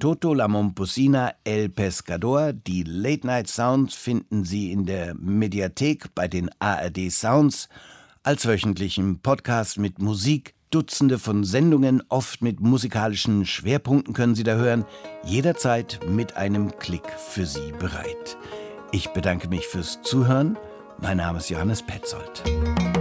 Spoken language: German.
Toto, La Momposina, El Pescador. Die Late Night Sounds finden Sie in der Mediathek bei den ARD Sounds als wöchentlichen Podcast mit Musik. Dutzende von Sendungen, oft mit musikalischen Schwerpunkten können Sie da hören. Jederzeit mit einem Klick für Sie bereit. Ich bedanke mich fürs Zuhören. Mein Name ist Johannes Petzold.